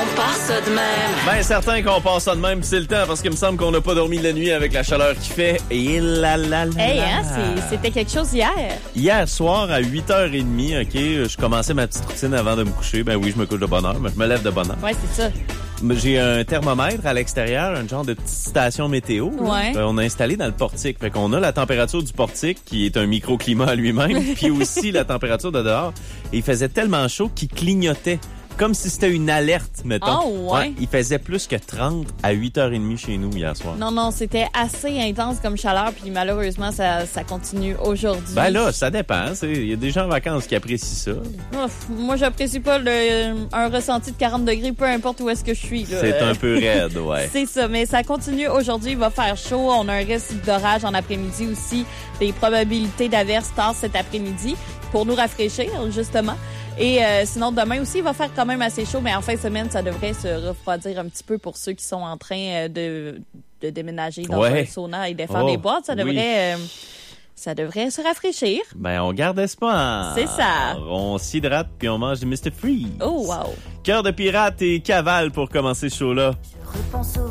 part ça de même. Ben, certain qu'on passe ça de même, c'est le temps, parce qu'il me semble qu'on n'a pas dormi la nuit avec la chaleur qu'il fait. Et Hey, hein, c'était quelque chose hier. Hier soir, à 8h30, OK, je commençais ma petite routine avant de me coucher. Ben oui, je me couche de bonne heure, mais je me lève de bonne heure. Ouais, c'est ça. J'ai un thermomètre à l'extérieur, un genre de petite station météo. Ouais. On a installé dans le portique. Fait qu'on a la température du portique, qui est un microclimat à lui-même, puis aussi la température de dehors. Et il faisait tellement chaud qu'il clignotait. Comme si c'était une alerte, mettons. Oh, ouais. Il faisait plus que 30 à 8h30 chez nous hier soir. Non, c'était assez intense comme chaleur, puis malheureusement, ça continue aujourd'hui. Ben là, ça dépend. Il y a des gens en vacances qui apprécient ça. Moi, j'apprécie pas un ressenti de 40 degrés, peu importe où est-ce que je suis. Là. C'est un peu raide, ouais. C'est ça, mais ça continue aujourd'hui. Il va faire chaud. On a un risque d'orage en après-midi aussi. Des probabilités d'averses tard cet après-midi pour nous rafraîchir, justement. Et sinon, demain aussi, il va faire quand même assez chaud, mais en fin de semaine, ça devrait se refroidir un petit peu pour ceux qui sont en train de déménager dans un sauna et de faire des boîtes. Ça devrait se rafraîchir. Ben, on garde espoir. C'est ça. On s'hydrate puis on mange du Mr. Freeze. Oh, wow. Cœur de pirate et cavale pour commencer ce show-là.